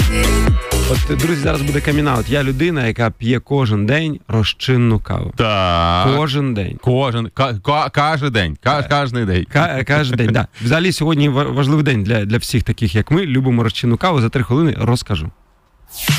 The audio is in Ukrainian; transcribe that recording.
От, друзі, зараз буде камін-аут. Я людина, яка п'є кожен день розчинну каву. Так. Кожен день. Кожен день. Кожний день. Кожен день, да. Взагалі, сьогодні важливий день для всіх таких, як ми. Любимо розчинну каву. За 3 хвилини розкажу.